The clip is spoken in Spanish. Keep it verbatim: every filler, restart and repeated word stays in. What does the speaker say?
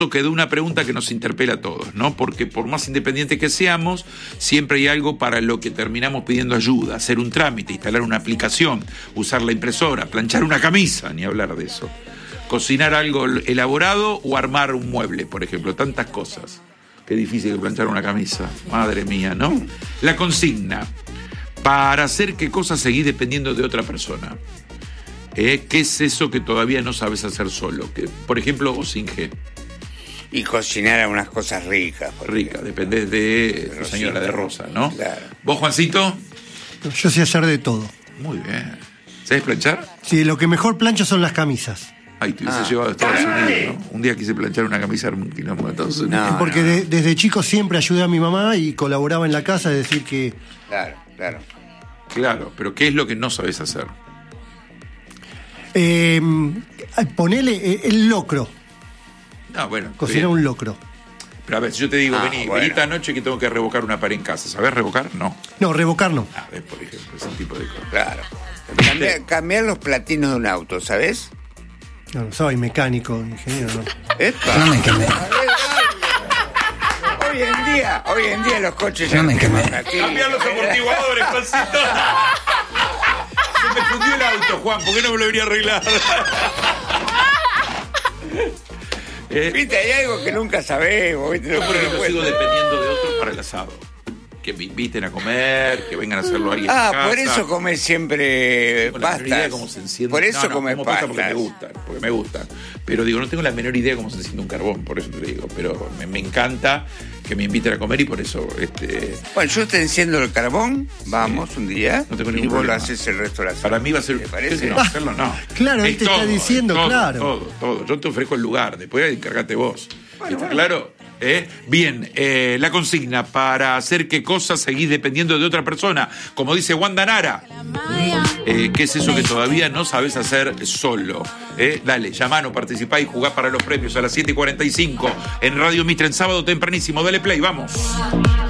Quedó una pregunta que nos interpela a todos, ¿no? Porque por más independientes que seamos, siempre hay algo para lo que terminamos pidiendo ayuda, hacer un trámite, instalar una aplicación, usar la impresora, planchar una camisa, ni hablar de eso, cocinar algo elaborado o armar un mueble, por ejemplo, tantas cosas. Qué difícil que planchar una camisa, madre mía, ¿no? La consigna, para hacer qué cosa seguís dependiendo de otra persona. ¿Eh? ¿Qué es eso que todavía no sabes hacer solo? Que, por ejemplo, vos, Inge. Y cocinar unas cosas ricas. Rica, dependés de la señora de Rosa, ¿no? Claro. ¿Vos, Juancito? Yo sé hacer de todo. Muy bien. ¿Sabés planchar? Sí, lo que mejor plancho son las camisas. Ay, te hubiese Ah. llevado a Estados Unidos, ¿no? Un día quise planchar una camisa argentina de Estados Unidos. No, Porque no. de- desde chico siempre ayudé a mi mamá y colaboraba en la casa, es decir que Claro, claro. Claro, pero ¿qué es lo que no sabés hacer? eh, ponele eh, el locro, No, bueno. cocinar bien. un locro. Pero a ver, si yo te digo, Ah, vení, bueno. vení esta noche que tengo que revocar una pared en casa. ¿Sabés revocar? No. No, revocar no. A ver, por ejemplo, ese tipo de cosas. Claro. Cambiar, cambiar los platinos de un auto, ¿sabes? No, no soy mecánico, ingeniero, no. Epa. No me quemé. Hoy en día, hoy en día los coches ya No me quemé. Cambiar los amortiguadores, Juancito. Se me fundió el auto, Juan. ¿Por qué no me lo debería arreglar? eh, Viste, hay algo que nunca sabemos. ¿Viste? Yo, No por puedo ejemplo, sigo dependiendo de otros para el asado. Que me inviten a comer, que vengan a hacerlo a alguien en Ah, casa. por eso comes siempre No tengo la menor idea de pastas. cómo se enciende. Por eso No, no, comes como pasta porque me pastas. gustan, porque me gustan. Pero digo, no tengo la menor idea de cómo se enciende un carbón, por eso te digo. Pero me, me encanta que me inviten a comer y por eso, este, Bueno, yo te enciendo el carbón, vamos un día, No tengo y ningún vos lo problema. haces el resto de la semana. para mí va a ser. ¿Te parece? ¿Qué, no, hacerlo no. Claro, él Es te está todo, diciendo, es todo, claro. Todo, todo. Yo te ofrezco el lugar, después encargate vos. ¿Está claro? ¿Eh? Bien, eh, la consigna, para hacer qué cosa seguís dependiendo de otra persona. Como dice Wanda Nara. Eh, ¿Qué es eso que todavía no sabes hacer solo? Eh, dale, llamanos, participá y jugá para los premios a las siete y cuarenta y cinco en Radio Mitre en sábado tempranísimo. Dale play, vamos.